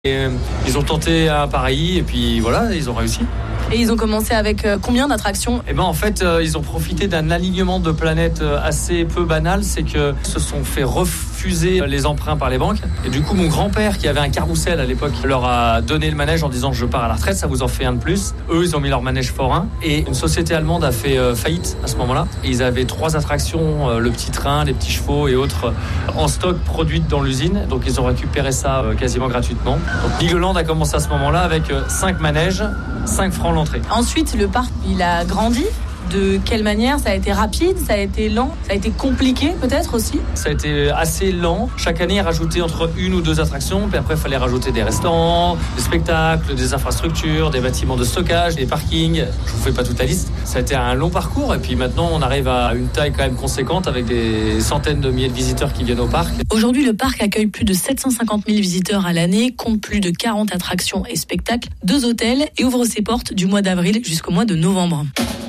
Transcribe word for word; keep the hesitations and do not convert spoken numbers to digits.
Et, euh, ils ont tenté un pari et puis voilà, ils ont réussi. Et ils ont commencé avec euh, combien d'attractions ? Eh ben en fait, euh, ils ont profité d'un alignement de planètes euh, assez peu banal, c'est que se sont fait refuser les emprunts par les banques. Et du coup, mon grand-père, qui avait un carrousel à l'époque, leur a donné le manège en disant je pars à la retraite, ça vous en fait un de plus. Eux, ils ont mis leur manège forain et une société allemande a fait euh, faillite à ce moment-là. Et ils avaient trois attractions, euh, le petit train, les petits chevaux et autres, euh, en stock produites dans l'usine. Donc ils ont récupéré ça euh, quasiment gratuitement. Donc Legoland a commencé à ce moment-là avec euh, cinq manèges, cinq francs l'entrée. Ensuite, le parc, il a grandi. De quelle manière ? Ça a été rapide, ça a été lent, ça a été compliqué peut-être aussi ? Ça a été assez lent. Chaque année, il rajoutait entre une ou deux attractions. Puis après, il fallait rajouter des restaurants, des spectacles, des infrastructures, des bâtiments de stockage, des parkings. Je vous fais pas toute la liste. Ça a été un long parcours. Et puis maintenant, on arrive à une taille quand même conséquente avec des centaines de milliers de visiteurs qui viennent au parc. Aujourd'hui, le parc accueille plus de sept cent cinquante mille visiteurs à l'année, compte plus de quarante attractions et spectacles, deux hôtels et ouvre ses portes du mois d'avril jusqu'au mois de novembre.